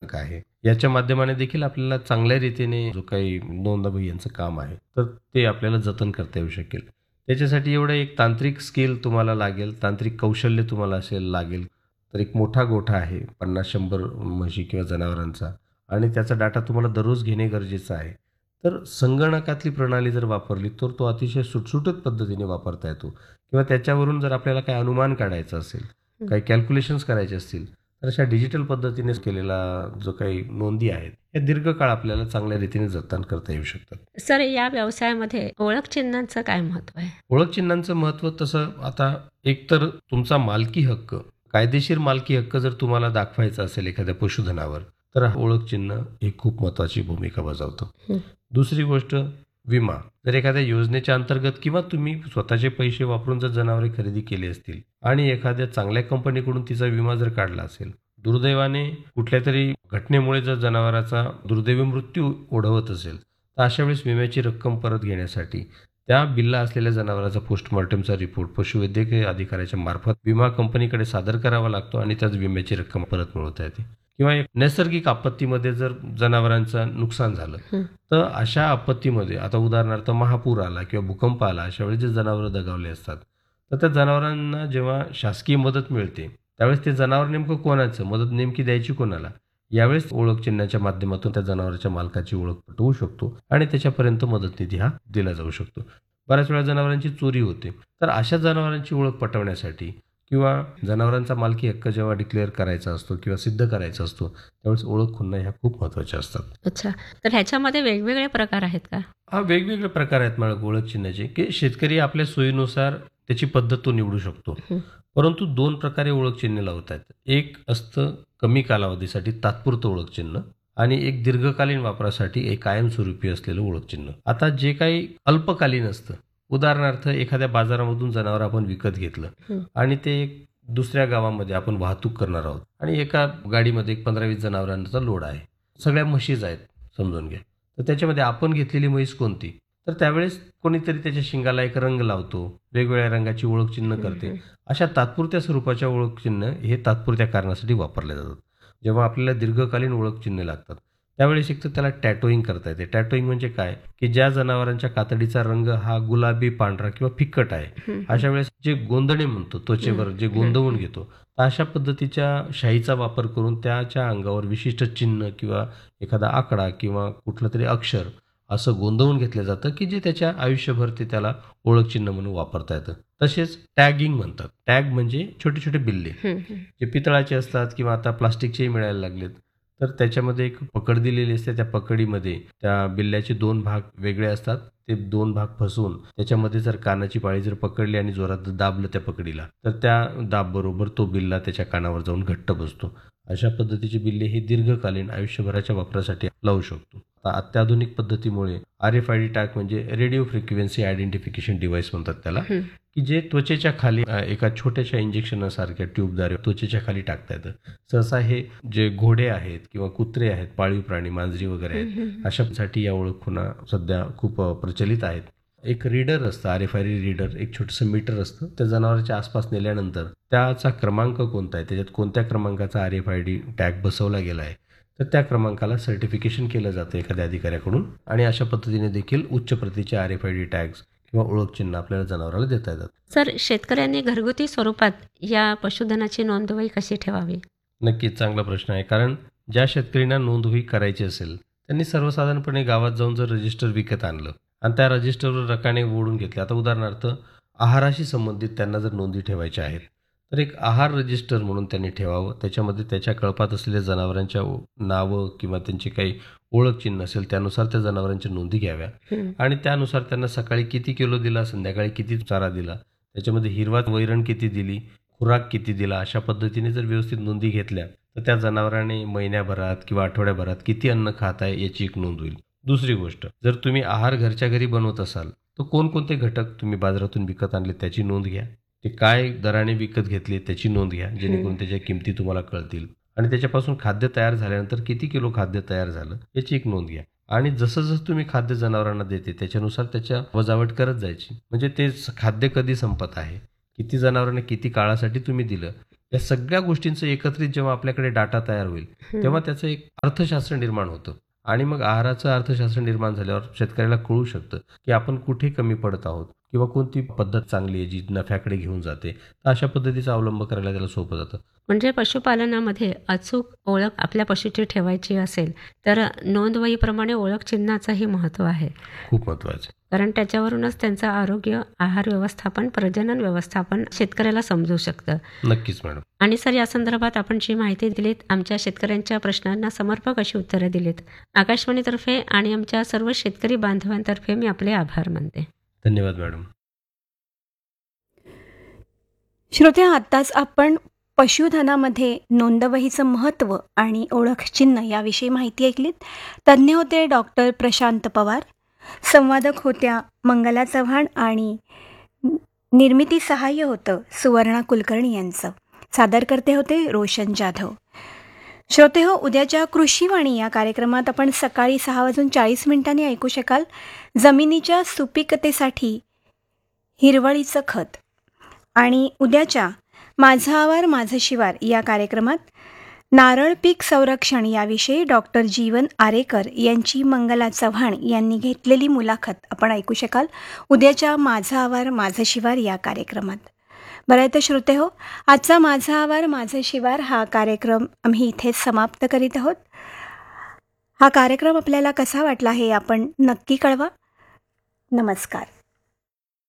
संगणक आहे, याच्या माध्यमाने देखील आपल्याला चांगल्या रीतीने जो काही नोंदवही यांचं काम आहे तर ते आपल्याला जतन करता येऊ शकेल. त्याच्यासाठी एवढं एक तांत्रिक स्किल तुम्हाला लागेल, तांत्रिक कौशल्य तुम्हाला असेल लागेल. तर एक मोठा गोठा आहे 50-100 म्हशी किंवा जनावरांचा आणि त्याचा डाटा तुम्हाला दररोज घेणे गरजेचं आहे. तर संगणकातली प्रणाली जर वापरली तर तो अतिशय सुटसुटीत पद्धतीने वापरता येतो किंवा त्याच्यावरून जर आपल्याला काही अनुमान काढायचा असेल, काही कॅल्क्युलेशन्स करायचे असतील, तर अशा डिजिटल पद्धतीनेच केलेला जो काही नोंदी आहेत, या दीर्घकाळ आपल्याला चांगल्या रीतीने जतन करता येऊ शकतात. सर, या व्यवसायामध्ये ओळख चिन्हांचं काय महत्व आहे? ओळख चिन्हांचं महत्त्व तसं आता एकतर तुमचा मालकी हक्क, कायदेशीर मालकी हक्क जर तुम्हाला दाखवायचा असेल एखाद्या पशुधनावर, तर ओळख चिन्ह ही खूप महत्त्वाची भूमिका बजावतं. दुसरी गोष्ट विमा. जर एखाद्या योजनेच्या अंतर्गत किंवा तुम्ही स्वतःचे पैसे वापरून जर जनावरे खरेदी केली असतील आणि एखाद्या चांगल्या कंपनीकडून तिचा विमा जर काढला असेल, दुर्दैवाने कुठल्या तरी घटनेमुळे जर जनावराचा दुर्दैवी मृत्यू ओढवत असेल, तर अशा वेळेस विम्याची रक्कम परत घेण्यासाठी त्या बिल्ला असलेल्या जनावराचा पोस्टमॉर्टमचा रिपोर्ट पशुवैद्यकीय अधिकाऱ्याच्या मार्फत विमा कंपनीकडे सादर करावा लागतो आणि त्याच विम्याची रक्कम परत मिळवता येते. किंवा एक नैसर्गिक आपत्तीमध्ये जर जनावरांचं नुकसान झालं, तर अशा आपत्तीमध्ये आता उदाहरणार्थ महापूर आला किंवा भूकंप आला, अशा वेळी जे जनावरं दगावले असतात, तर त्या जनावरांना जेव्हा शासकीय मदत मिळते त्यावेळेस ते जनावर नेमकं कोणाचं, मदत नेमकी द्यायची कोणाला, यावेळेस ओळख चिन्हाच्या माध्यमातून त्या जनावराच्या मालकाची ओळख पटवू शकतो आणि त्याच्यापर्यंत मदत निधी हा दिला जाऊ शकतो. बऱ्याच वेळा जनावरांची चोरी होते, तर अशा जनावरांची ओळख पटवण्यासाठी किंवा जनावरांचा मालकी हक्क जेव्हा डिक्लेअर करायचा असतो किंवा सिद्ध करायचा असतो, त्यावेळेस ओळख खुणा ह्या खूप महत्त्वाच्या असतात. अच्छा, तर ह्याच्यामध्ये वेगवेगळे प्रकार आहेत का? हा, वेगवेगळे प्रकार आहेत मला ओळख चिन्हाचे, की शेतकरी आपल्या सोयीनुसार त्याची पद्धत तो निवडू शकतो. परंतु 2 प्रकारे ओळख चिन्ह लावतात. एक असतं कमी कालावधीसाठी तात्पुरतं ओळख चिन्ह आणि एक दीर्घकालीन वापरासाठी एक कायमस्वरूपी असलेलं ओळख चिन्ह. आता जे काही अल्पकालीन असतं, उदाहरणार्थ एखाद्या बाजारामधून जनावर आपण विकत घेतलं आणि ते एक दुसऱ्या गावामध्ये आपण वाहतूक करणार आहोत आणि एका गाडीमध्ये 15-20 जनावरांचा लोड आहे, सगळ्या म्हशीच आहेत समजून घ्या. तर त्याच्यामध्ये आपण घेतलेली म्हैस कोणती, तर त्यावेळेस कोणीतरी त्याच्या शिंगाला एक रंग लावतो, वेगवेगळ्या रंगाची ओळख चिन्ह करते. अशा तात्पुरत्या स्वरूपाच्या ओळख चिन्ह हे तात्पुरत्या कारणासाठी वापरले जातात. जेव्हा आपल्याला दीर्घकालीन ओळख चिन्ह लागतात त्यावेळेस एक तर त्याला टॅटोईंग करता येते. टॅटोईंग म्हणजे काय, की ज्या जनावरांच्या कातडीचा रंग हा गुलाबी, पांढरा किंवा फिक्कट आहे, अशा वेळेस जे गोंदणे म्हणतो त्वचेवर जे गोंदवून घेतो, तर अशा पद्धतीच्या शाईचा वापर करून त्याच्या अंगावर विशिष्ट चिन्ह किंवा एखादा आकडा किंवा कुठलं तरी अक्षर असं गोंदवून घेतलं जातं, की जे त्याच्या आयुष्यभर ते त्याला ओळख चिन्ह म्हणून वापरता येतं. तसेच टॅगिंग म्हणतात. टॅग म्हणजे छोटे छोटे बिल्ले जे पितळाचे असतात किंवा आता प्लास्टिकचेही मिळायला लागलेत. तर त्याच्यामध्ये एक पकड दिलेली असते, त्या पकडीमध्ये त्या बिल्ल्याचे 2 भाग वेगळे असतात. ते 2 भाग फसवून त्याच्यामध्ये जर कानाची पाळी जर पकडली आणि जोरात दाबलं त्या पकडीला, तर त्या दाब बरोबर तो बिल्ला त्याच्या कानावर जाऊन घट्ट बसतो. अशा पद्धतीचे बिल्ले हे दीर्घकालीन आयुष्यभराच्या वापरासाठी लावू शकतो. आता अत्याधुनिक पद्धतीमुळे RFID टॅग म्हणजे रेडिओ फ्रिक्वेन्सी आयडेंटिफिकेशन डिव्हाइस म्हणतात त्याला, की जे त्वचेच्या खाली एका छोट्याशा इंजेक्शनसारख्या ट्यूबद्वारे त्वचेच्या खाली टाकता येतं. सहसा हे जे घोडे आहेत किंवा कुत्रे आहेत, पाळीव प्राणी, मांजरी वगैरे आहेत, अशासाठी या ओळख खुणा सध्या खूप प्रचलित आहेत. एक रीडर असतं, RFID रीडर, एक छोटंसं मीटर असतं. त्या जनावरांच्या आसपास नेल्यानंतर त्याचा क्रमांक कोणता आहे, त्याच्यात कोणत्या क्रमांकाचा RFID टॅग बसवला गेला आहे, तर त्या क्रमांकाला सर्टिफिकेशन केलं जातं एखाद्या अधिकाऱ्याकडून आणि अशा पद्धतीने देखील उच्च प्रतीचे RFID टॅग्स किंवा ओळख चिन्ह आपल्याला जनावराला देता येतात. सर, शेतकऱ्यांनी घरगुती स्वरूपात या पशुधनाची नोंदवही कशी ठेवावी? नक्कीच चांगला प्रश्न आहे. कारण ज्या शेतकऱ्यांना नोंदवही करायची असेल त्यांनी सर्वसाधारणपणे गावात जाऊन जर रजिस्टर विकत आणलं आणि त्या रजिस्टरवर रकाने ओढून घेतले. आता उदाहरणार्थ आहाराशी संबंधित त्यांना जर नोंदी ठेवायच्या आहेत, तर एक आहार रजिस्टर म्हणून त्यांनी ठेवावं. त्याच्यामध्ये त्याच्या कळपात असलेल्या जनावरांच्या नावं किंवा त्यांची काही ओळख चिन्ह असेल त्यानुसार त्या जनावरांच्या नोंदी घ्याव्या आणि त्यानुसार त्यांना सकाळी किती किलो दिला, संध्याकाळी किती चारा दिला, त्याच्यामध्ये हिरवा वैरण किती दिली, खुराक किती दिला, अशा पद्धतीने जर व्यवस्थित नोंदी घेतल्या तर त्या जनावरांनी महिन्याभरात किंवा आठवड्याभरात किती अन्न खात आहे याची एक नोंद होईल. दुसरी गोष्ट, जर तुम्ही आहार घरच्या घरी बनवत असाल तर कोणकोणते घटक तुम्ही बाजारातून विकत आणले त्याची नोंद घ्या. ते काय दराने विकत घेतले त्याची नोंद घ्या, जेणेकरून त्याच्या किमती तुम्हाला कळतील आणि त्याच्यापासून खाद्य तयार झाल्यानंतर किती किलो खाद्य तयार झालं याची एक नोंद घ्या. आणि जसं जसं तुम्ही खाद्य जनावरांना देते त्याच्यानुसार त्याच्या वजावट करत जायची. म्हणजे ते खाद्य कधी संपत आहे, किती जनावरांना किती काळासाठी तुम्ही दिलं, या सगळ्या गोष्टींचं एकत्रित जेव्हा आपल्याकडे डाटा तयार होईल तेव्हा त्याचं एक अर्थशास्त्र निर्माण होतं आणि मग आहाराचं अर्थशास्त्र निर्माण झाल्यावर शेतकऱ्याला कळू शकतं की आपण कुठे कमी पडत आहोत किंवा कोणती पद्धत चांगली आहे जी नफ्याकडे घेऊन जाते. तर अशा पद्धतीचा अवलंब करायला त्याला सोपं जातं. म्हणजे पशुपालनामध्ये अचूक ओळख आपल्या पशुची ठेवायची असेल तर नोंदवहीप्रमाणे ओळख चिन्हाचंही महत्त्व आहे. खूप महत्वाचं. कारण त्याच्यावरूनच त्यांचं आरोग्य, आहार व्यवस्थापन, प्रजनन व्यवस्थापन शेतकऱ्याला समजू शकतं. नक्कीच मॅडम. आणि सर, या संदर्भात आपण जी माहिती दिलीत, आमच्या शेतकऱ्यांच्या प्रश्नांना समर्पक अशी उत्तरं दिलीत. आकाशवाणीतर्फे आणि आमच्या सर्व शेतकरी बांधवांतर्फे मी आपले आभार मानते. धन्यवाद मॅडम. श्रोते, आत्ताच आपण पशुधनामध्ये नोंदवहीचं महत्त्व आणि ओळख चिन्ह याविषयी माहिती ऐकलीत. तज्ज्ञ होते डॉक्टर प्रशांत पवार, संवादक होत्या मंगला चव्हाण आणि निर्मिती सहाय्य होतं सुवर्णा कुलकर्णी यांचं. सादरकर्ते होते रोशन जाधव. श्रोते हो, उद्याच्या कृषीवाणी या कार्यक्रमात आपण सकाळी 6:40 ऐकू शकाल जमिनीच्या सुपीकतेसाठी हिरवळीचं खत. आणि उद्याच्या माझं आवार माझं शिवार या कार्यक्रमात नारळ पीक संरक्षण याविषयी डॉक्टर जीवन आरेकर यांची मंगला चव्हाण यांनी घेतलेली मुलाखत आपण ऐकू शकाल उद्याच्या माझं आवार माझं शिवार या कार्यक्रमात. बरं आहे तर श्रोते हो, आजचा माझं आवार माझं शिवार हा कार्यक्रम आम्ही इथेच समाप्त करीत आहोत. हा कार्यक्रम आपल्याला कसा वाटला हे आपण नक्की कळवा. नमस्कार.